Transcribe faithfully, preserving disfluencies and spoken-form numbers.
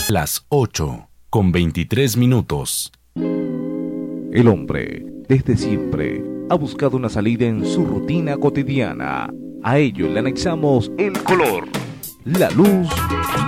Las ocho con veintitrés minutos. El hombre, desde siempre, ha buscado una salida en su rutina cotidiana. A ello le anexamos el color, la luz